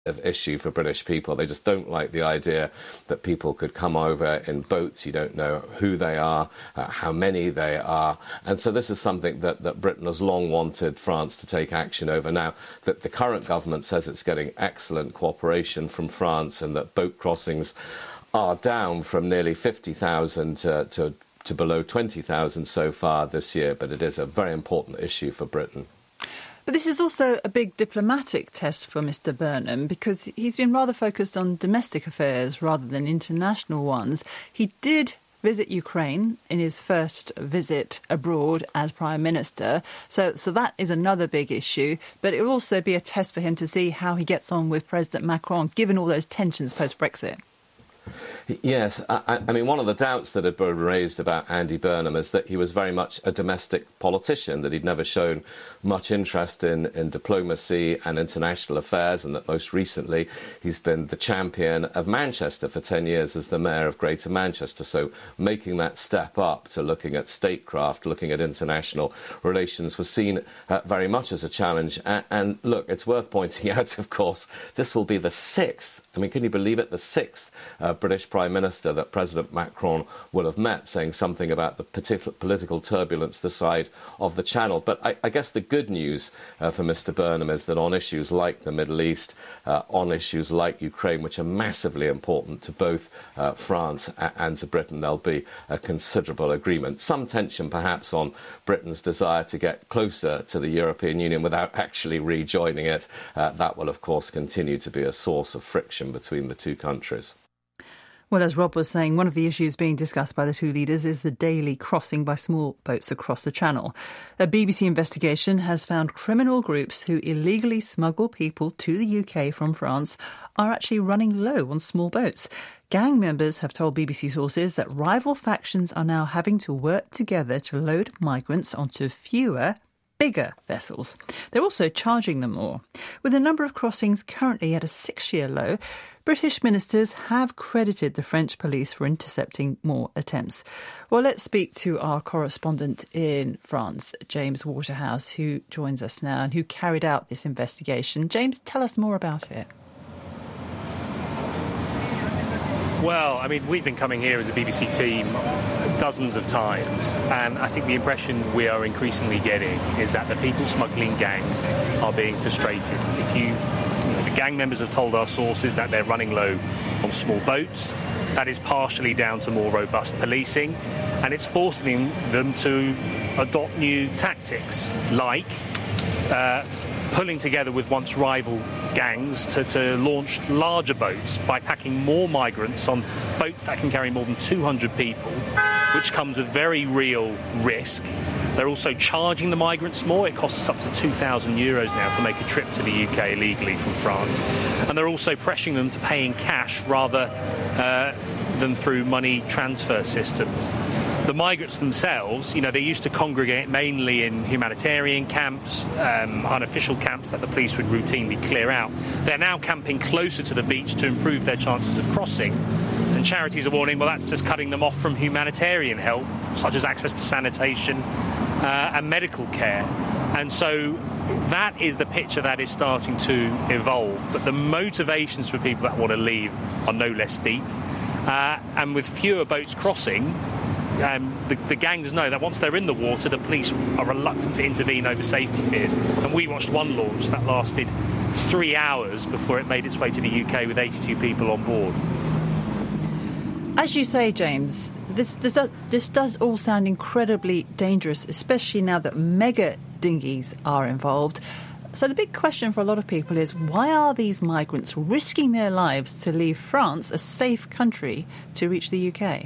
issue for British people. They just don't like the idea that people could come over in boats. You don't know who they are, how many they are. And so this is something that Britain has long wanted France to take action over. Now, that the current government says it's getting excellent cooperation from France and that boat crossings are down from nearly 50,000 to below 20,000 so far this year. But it is a very important issue for Britain. But this is also a big diplomatic test for Mr Burnham because he's been rather focused on domestic affairs rather than international ones. He did visit Ukraine in his first visit abroad as Prime Minister. So that is another big issue. But it will also be a test for him to see how he gets on with President Macron, given all those tensions post-Brexit. Yes, I mean, one of the doubts that had been raised about Andy Burnham is that he was very much a domestic politician, that he'd never shown much interest in diplomacy and international affairs, and that most recently he's been the champion of Manchester for 10 years as the mayor of Greater Manchester. So making that step up to looking at statecraft, looking at international relations was seen very much as a challenge. And look, it's worth pointing out, of course, this will be the sixth, I mean, can you believe it, the sixth British Prime Minister that President Macron will have met, saying something about the political turbulence this side of the Channel. But I guess the good news for Mr Burnham is that on issues like the Middle East, on issues like Ukraine, which are massively important to both France and to Britain, there'll be a considerable agreement. Some tension perhaps on Britain's desire to get closer to the European Union without actually rejoining it. That will, of course, continue to be a source of friction between the two countries. Well, as Rob was saying, one of the issues being discussed by the two leaders is the daily crossing by small boats across the Channel. A BBC investigation has found criminal groups who illegally smuggle people to the UK from France are actually running low on small boats. Gang members have told BBC sources that rival factions are now having to work together to load migrants onto fewer, bigger vessels. They're also charging them more. With the number of crossings currently at a 6-year low, British ministers have credited the French police for intercepting more attempts. Well, let's speak to our correspondent in France, James Waterhouse, who joins us now and who carried out this investigation. James, tell us more about it. Well, I mean, we've been coming here as a BBC team dozens of times, and I think the impression we are increasingly getting is that the people smuggling gangs are being frustrated. The gang members have told our sources that they're running low on small boats. That is partially down to more robust policing, and it's forcing them to adopt new tactics, like pulling together with once rival gangs to launch larger boats by packing more migrants on boats that can carry more than 200 people, which comes with very real risk. They're also charging the migrants more. It costs up to €2,000 now to make a trip to the UK illegally from France. And they're also pressuring them to pay in cash rather than through money transfer systems. The migrants themselves, they used to congregate mainly in humanitarian camps, unofficial camps that the police would routinely clear out. They're now camping closer to the beach to improve their chances of crossing. And charities are warning, well, that's just cutting them off from humanitarian help, such as access to sanitation and medical care. And so that is the picture that is starting to evolve. But the motivations for people that want to leave are no less deep. And with fewer boats crossing, the gangs know that once they're in the water, the police are reluctant to intervene over safety fears. And we watched one launch that lasted 3 hours before it made its way to the UK with 82 people on board. As you say, James, this does all sound incredibly dangerous, especially now that mega dinghies are involved. So the big question for a lot of people is, why are these migrants risking their lives to leave France, a safe country, to reach the UK?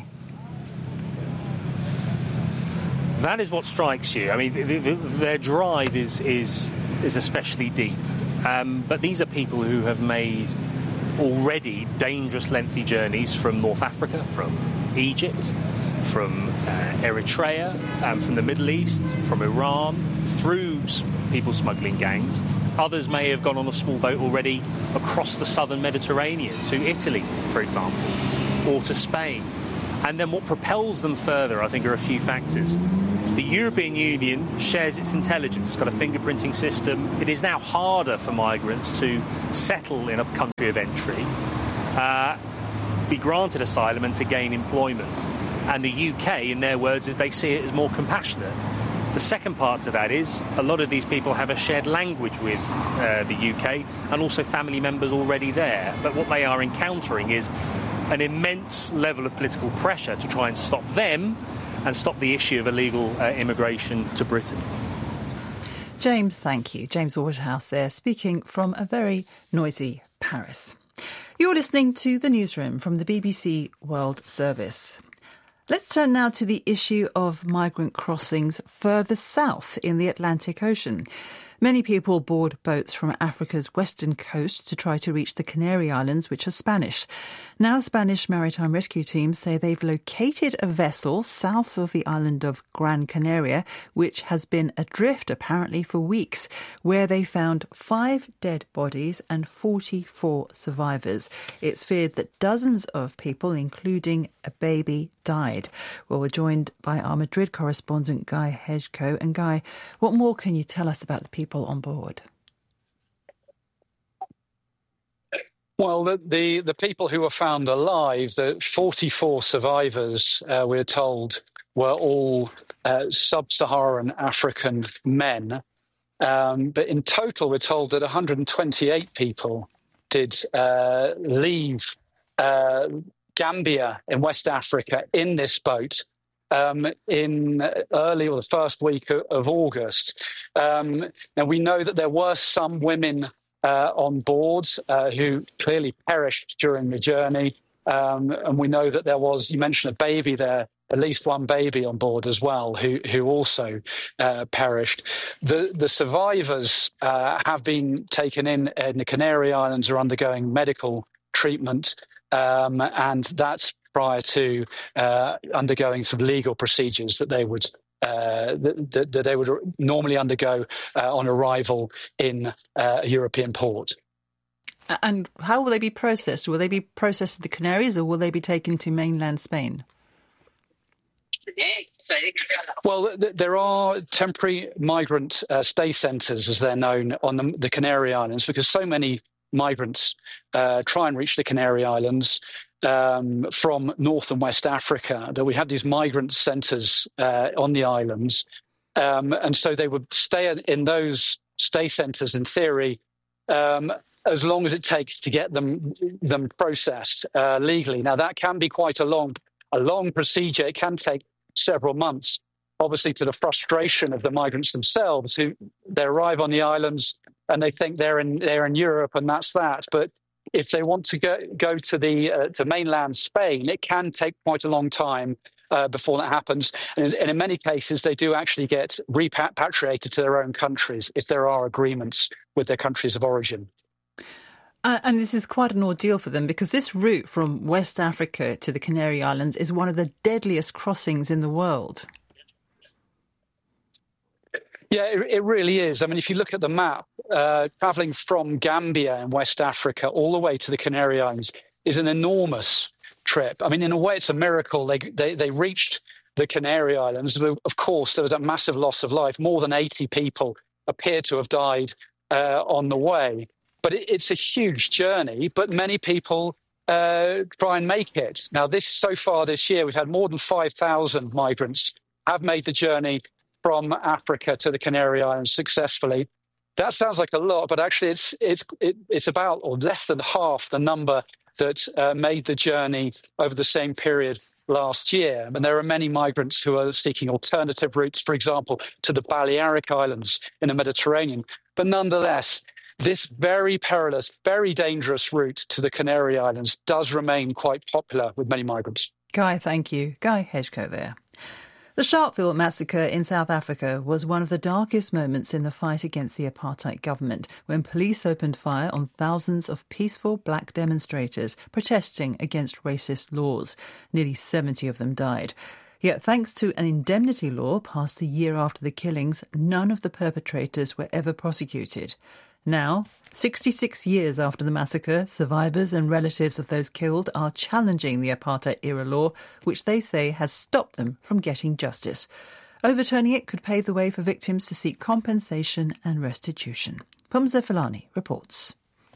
That is what strikes you. I mean, their drive is especially deep. But these are people who have made already dangerous, lengthy journeys from North Africa, from Egypt, from Eritrea, from the Middle East, from Iran, through people smuggling gangs. Others may have gone on a small boat already across the southern Mediterranean to Italy, for example, or to Spain. And then what propels them further, I think, are a few factors. The European Union shares its intelligence. It's got a fingerprinting system. It is now harder for migrants to settle in a country of entry, be granted asylum and to gain employment. And the UK, in their words, they see it as more compassionate. The second part to that is a lot of these people have a shared language with the UK and also family members already there. But what they are encountering is an immense level of political pressure to try and stop them and stop the issue of illegal immigration to Britain. James, thank you. James Waterhouse there, speaking from a very noisy Paris. You're listening to The Newsroom from the BBC World Service. Let's turn now to the issue of migrant crossings further south in the Atlantic Ocean. Many people board boats from Africa's western coast to try to reach the Canary Islands, which are Spanish. Now Spanish maritime rescue teams say they've located a vessel south of the island of Gran Canaria, which has been adrift apparently for weeks, where they found 5 dead bodies and 44 survivors. It's feared that dozens of people, including a baby, died. Well, we're joined by our Madrid correspondent, Guy Hedgecoe. And Guy, what more can you tell us about the people on board? Well, the people who were found alive, the 44 survivors, we're told, were all sub-Saharan African men. But in total, we're told that 128 people did leave Gambia in West Africa in this boat in the first week of August. Now, we know that there were some women on board who clearly perished during the journey. And we know that there was, you mentioned a baby there, at least one baby on board as well, who also perished. The survivors have been taken in the Canary Islands, are undergoing medical treatment, and that's prior to undergoing some legal procedures that they would that they would normally undergo on arrival in a European port. And how will they be processed? Will they be processed to the Canaries, or will they be taken to mainland Spain? Well, there are temporary migrant stay centres, as they're known, on the Canary Islands, because so many migrants try and reach the Canary Islands from North and West Africa, that we had these migrant centres on the islands. And so they would stay in those stay centres, in theory, as long as it takes to get them processed legally. Now, that can be quite a long procedure. It can take several months, obviously, to the frustration of the migrants themselves, who they arrive on the islands and they think they're in Europe, and that's that. But if they want to go to to mainland Spain, it can take quite a long time before that happens. And in many cases, they do actually get repatriated to their own countries if there are agreements with their countries of origin. And this is quite an ordeal for them, because this route from West Africa to the Canary Islands is one of the deadliest crossings in the world. Yeah, it really is. I mean, if you look at the map, travelling from Gambia in West Africa all the way to the Canary Islands is an enormous trip. I mean, in a way, it's a miracle. They reached the Canary Islands. Of course, there was a massive loss of life. More than 80 people appear to have died on the way. But it's a huge journey, but many people try and make it. Now, so far this year, we've had more than 5,000 migrants have made the journey from Africa to the Canary Islands successfully. That sounds like a lot, but actually it's about, or less than half the number that made the journey over the same period last year. And there are many migrants who are seeking alternative routes, for example, to the Balearic Islands in the Mediterranean. But nonetheless, this very perilous, very dangerous route to the Canary Islands does remain quite popular with many migrants. Guy, thank you. Guy Hedgecoe there. The Sharpeville massacre in South Africa was one of the darkest moments in the fight against the apartheid government, when police opened fire on thousands of peaceful black demonstrators protesting against racist laws. Nearly 70 of them died. Yet thanks to an indemnity law passed a year after the killings, none of the perpetrators were ever prosecuted. Now, 66 years after the massacre, survivors and relatives of those killed are challenging the apartheid-era law, which they say has stopped them from getting justice. Overturning it could pave the way for victims to seek compensation and restitution. Pumza Filani reports.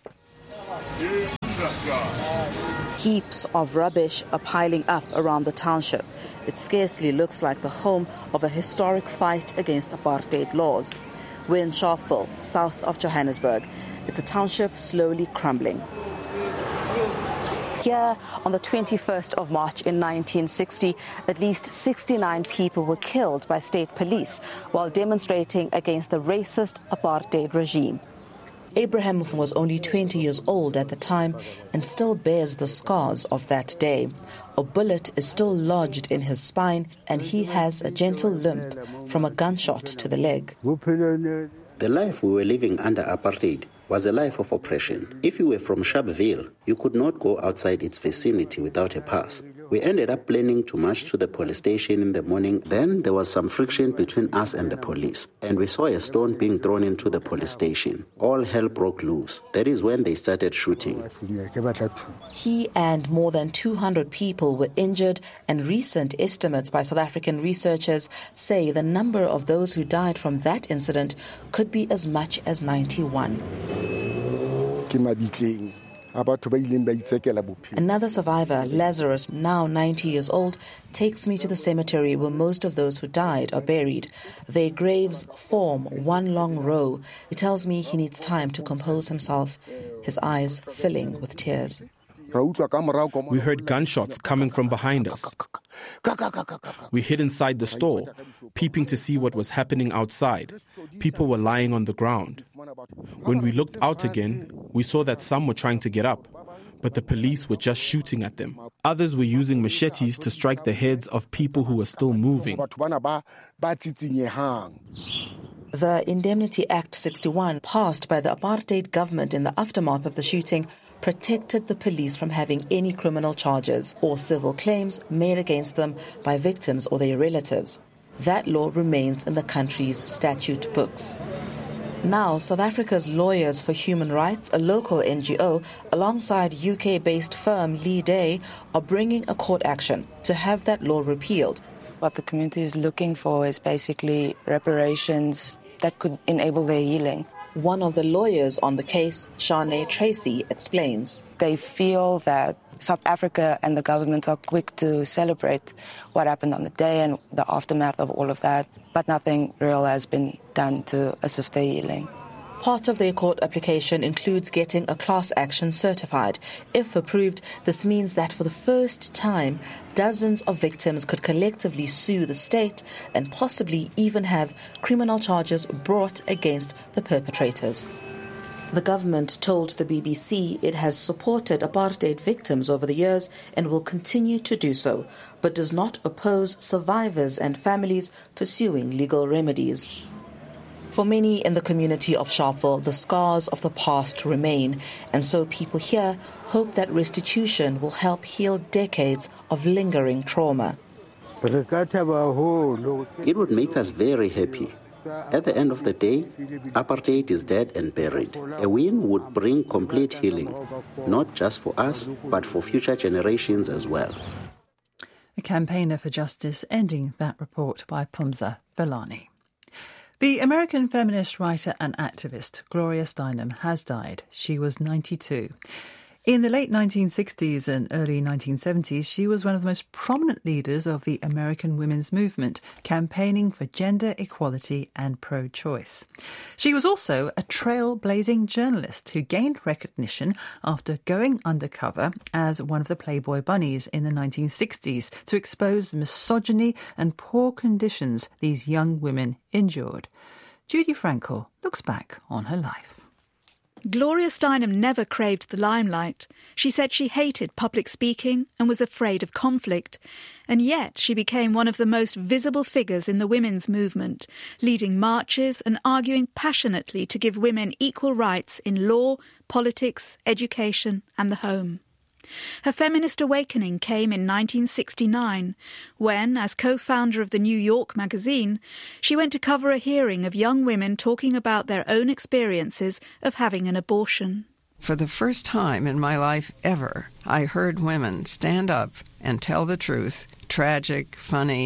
Heaps of rubbish are piling up around the township. It scarcely looks like the home of a historic fight against apartheid laws. We're in Sharpeville, south of Johannesburg. It's a township slowly crumbling. Here, on the 21st of March in 1960, at least 69 people were killed by state police while demonstrating against the racist apartheid regime. Abraham was only 20 years old at the time and still bears the scars of that day. A bullet is still lodged in his spine and he has a gentle limp from a gunshot to the leg. The life we were living under apartheid was a life of oppression. If you were from Sharpeville, you could not go outside its vicinity without a pass. We ended up planning to march to the police station in the morning. Then there was some friction between us and the police, and we saw a stone being thrown into the police station. All hell broke loose. That is when they started shooting. He and more than 200 people were injured, and recent estimates by South African researchers say the number of those who died from that incident could be as much as 91. Another survivor, Lazarus, now 90 years old, takes me to the cemetery where most of those who died are buried. Their graves form one long row. He tells me he needs time to compose himself, his eyes filling with tears. We heard gunshots coming from behind us. We hid inside the store, peeping to see what was happening outside. People were lying on the ground. When we looked out again, we saw that some were trying to get up, but the police were just shooting at them. Others were using machetes to strike the heads of people who were still moving. The Indemnity Act 61, passed by the apartheid government in the aftermath of the shooting, protected the police from having any criminal charges or civil claims made against them by victims or their relatives. That law remains in the country's statute books. Now, South Africa's Lawyers for Human Rights, a local NGO, alongside UK-based firm Lee Day, are bringing a court action to have that law repealed. What the community is looking for is basically reparations that could enable their healing. One of the lawyers on the case, Shanae Tracy, explains. They feel that South Africa and the government are quick to celebrate what happened on the day and the aftermath of all of that, but nothing real has been done to assist their healing. Part of their court application includes getting a class action certified. If approved, this means that for the first time, dozens of victims could collectively sue the state and possibly even have criminal charges brought against the perpetrators. The government told the BBC it has supported apartheid victims over the years and will continue to do so, but does not oppose survivors and families pursuing legal remedies. For many in the community of Sharpeville, the scars of the past remain, and so people here hope that restitution will help heal decades of lingering trauma. It would make us very happy. At the end of the day, apartheid is dead and buried. A win would bring complete healing, not just for us, but for future generations as well. A campaigner for justice ending that report by Pumza Filani. The American feminist writer and activist Gloria Steinem has died. She was 92. In the late 1960s and early 1970s, she was one of the most prominent leaders of the American women's movement, campaigning for gender equality and pro-choice. She was also a trailblazing journalist who gained recognition after going undercover as one of the Playboy bunnies in the 1960s to expose the misogyny and poor conditions these young women endured. Judy Frankel looks back on her life. Gloria Steinem never craved the limelight. She said she hated public speaking and was afraid of conflict. And yet she became one of the most visible figures in the women's movement, leading marches and arguing passionately to give women equal rights in law, politics, education and the home. Her feminist awakening came in 1969 when, as co-founder of the New York magazine, she went to cover a hearing of young women talking about their own experiences of having an abortion. For the first time in my life ever, I heard women stand up and tell the truth, tragic, funny,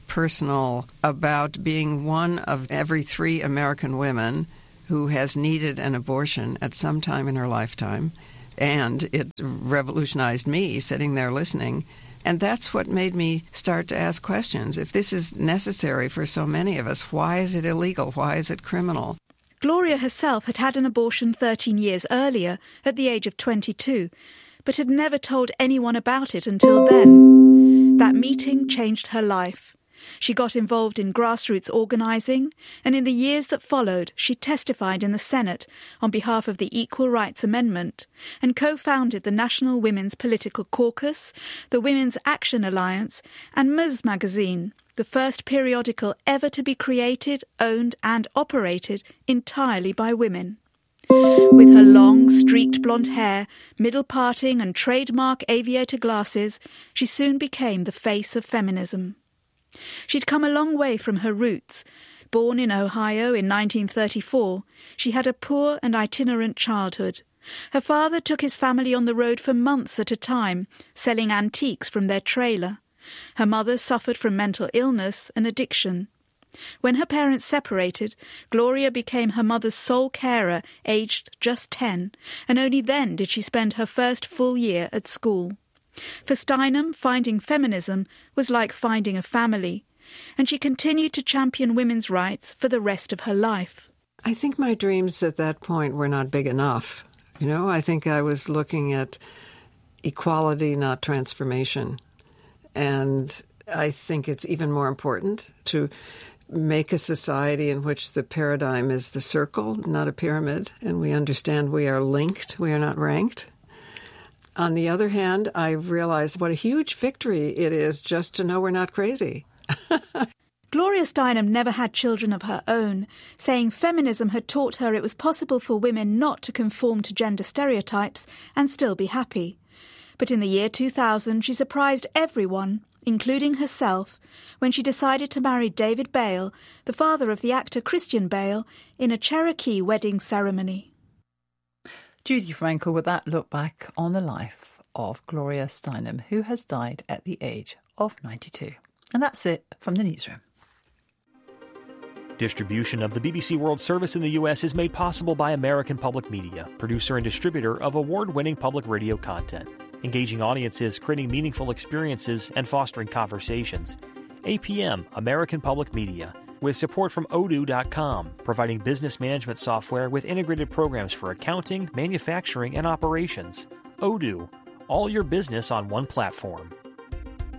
personal about being one of every 3 American women who has needed an abortion at some time in her lifetime. And it revolutionized me sitting there listening. And that's what made me start to ask questions. If this is necessary for so many of us, why is it illegal? Why is it criminal? Gloria herself had had an abortion 13 years earlier, at the age of 22, but had never told anyone about it until then. That meeting changed her life. She got involved in grassroots organising, and in the years that followed, she testified in the Senate on behalf of the Equal Rights Amendment and co-founded the National Women's Political Caucus, the Women's Action Alliance, and Ms. Magazine, the first periodical ever to be created, owned and operated entirely by women. With her long, streaked blonde hair, middle parting and trademark aviator glasses, she soon became the face of feminism. She'd come a long way from her roots. Born in Ohio in 1934, she had a poor and itinerant childhood. Her father took his family on the road for months at a time, selling antiques from their trailer. Her mother suffered from mental illness and addiction. When her parents separated, Gloria became her mother's sole carer, aged just 10, and only then did she spend her first full year at school. For Steinem, finding feminism was like finding a family, and she continued to champion women's rights for the rest of her life. I think my dreams at that point were not big enough. I think I was looking at equality, not transformation. And I think it's even more important to make a society in which the paradigm is the circle, not a pyramid, and we understand we are linked, we are not ranked. On the other hand, I realized what a huge victory it is just to know we're not crazy. Gloria Steinem never had children of her own, saying feminism had taught her it was possible for women not to conform to gender stereotypes and still be happy. But in the year 2000, she surprised everyone, including herself, when she decided to marry David Bale, the father of the actor Christian Bale, in a Cherokee wedding ceremony. Judy Frankel with that look back on the life of Gloria Steinem, who has died at the age of 92. And that's it from the newsroom. Distribution of the BBC World Service in the U.S. is made possible by American Public Media, producer and distributor of award-winning public radio content, engaging audiences, creating meaningful experiences, and fostering conversations. APM, American Public Media, with support from Odoo.com, providing business management software with integrated programs for accounting, manufacturing, and operations. Odoo, all your business on one platform.